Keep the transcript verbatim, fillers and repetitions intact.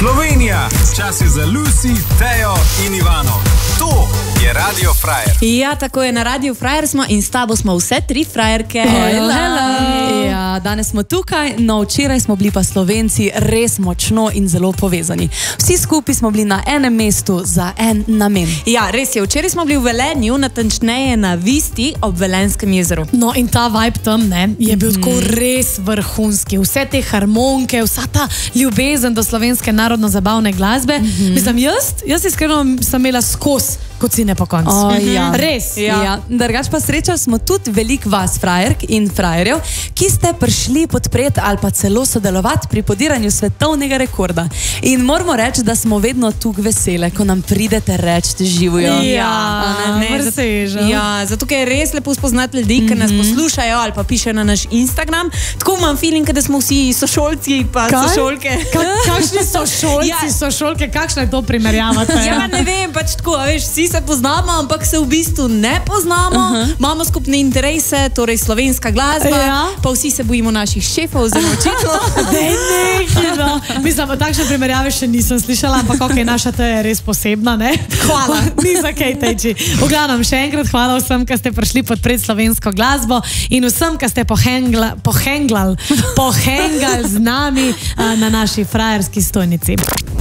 Slovenija, čas je za Lucy, Tejo in Ivano. To je Radio Frajer. Ja, tako je, na Radio Frajer smo in s tabo smo vse tri frajerke. Hello, hello. Ja, danes smo tukaj, no včeraj smo bili pa Slovenci res močno in zelo povezani. Vsi skupaj smo bili na enem mestu za en namen. Ja, res je, včeraj smo bili v Velenju, natančneje na Visti ob Velenskem jezeru. No in ta vibe tam, ne, je bil mm. tako res vrhunski. Vse te harmonike, vsa ta ljubezen do slovenske narodno-zabavne glasbe. Mm -hmm. Mislim, jaz, jaz iskreno sem imela skos kocine po koncu. Oh, ja. Res. Ja. Ja. Drugač pa srečali smo tudi veliko vas, frajerk in frajerjev, ki ste prišli podpreti ali pa celo sodelovati pri podiranju svetovnega rekorda. In moramo reči, da smo vedno tukaj vesele, ko nam pridete reči živijo. Ja, ne, ja, zato je res lepo spoznati ljudi, ki mm -hmm. nas poslušajo ali pa pišejo na naš Instagram. Tako imam feeling, da smo vsi sošolci pa Kaj? sošolke. Ka kakšni sošolci, ja. sošolke, kakšna je to primerjavate? Ja, ne vem, pač tako, veš, vsi se poznamo, ampak se v bistvu ne poznamo. Uh -huh. Imamo skupne interese, torej slovenska glasba, ja. pa vsi se bojimo naših šefov, zelo očitno. Dej nekino. Mislim, takšne primerjave še nisem slišala, ampak ok, naša te je res posebna, ne? Hvala. Ni za kaj teči. V glavnem, še enkrat hvala vsem, ki ste prišli podpreti slovensko glasbo in vsem, ki ste pohengla, pohenglali, pohengali z nami na naši frajerski stojnici.